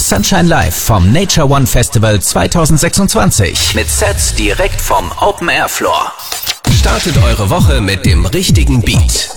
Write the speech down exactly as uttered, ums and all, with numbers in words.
Sunshine Live vom Nature One Festival zweitausendsechsundzwanzig mit Sets direkt vom Open Air Floor. Startet eure Woche mit dem richtigen Beat.